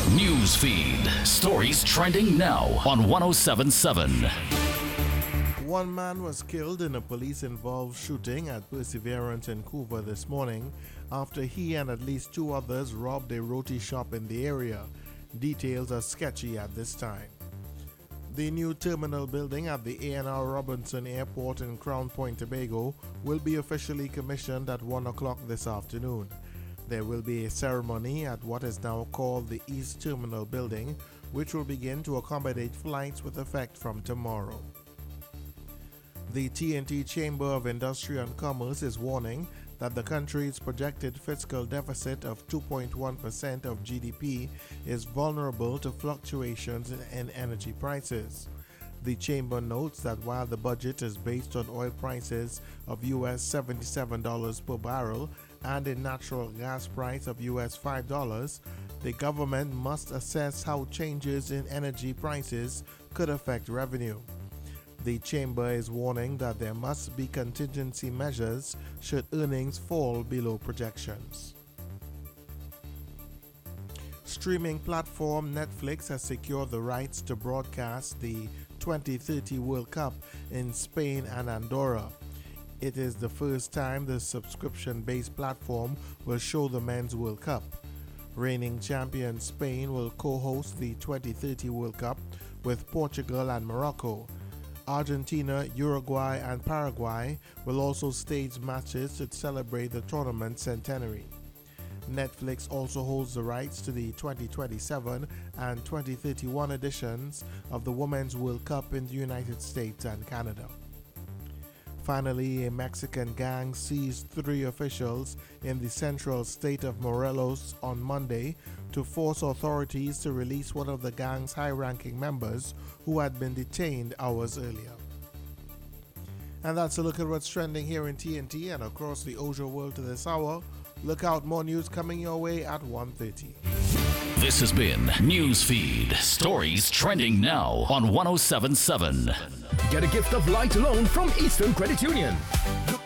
News feed. Stories trending now on 1077. One man was killed in a police-involved shooting at Perseverance in Couva this morning after he and at least two others robbed a roti shop in the area. Details are sketchy at this time. The new terminal building at the A&R Robinson Airport in Crown Point, Tobago will be officially commissioned at 1 o'clock this afternoon. There will be a ceremony at what is now called the East Terminal Building, which will begin to accommodate flights with effect from tomorrow. The TNT Chamber of Industry and Commerce is warning that the country's projected fiscal deficit of 2.1% of GDP is vulnerable to fluctuations in energy prices. The chamber notes that while the budget is based on oil prices of US $77 per barrel and a natural gas price of US $5, the government must assess how changes in energy prices could affect revenue. The chamber is warning that there must be contingency measures should earnings fall below projections. Streaming platform Netflix has secured the rights to broadcast the 2030 World Cup in Spain and Andorra. It is the first time the subscription-based platform will show the Men's World Cup. Reigning champion Spain will co-host the 2030 World Cup with Portugal and Morocco. Argentina, Uruguay, and Paraguay will also stage matches to celebrate the tournament's centenary. Netflix also holds the rights to the 2027 and 2031 editions of the Women's World Cup in the United States and Canada. Finally, a Mexican gang seized 3 officials in the central state of Morelos on Monday to force authorities to release one of the gang's high-ranking members who had been detained hours earlier. And that's a look at what's trending here in TNT and across the Ojo world to this hour. Look out, more news coming your way at 1:30. This has been News Feed. Stories trending now on 1077. Get a gift of light loan from Eastern Credit Union.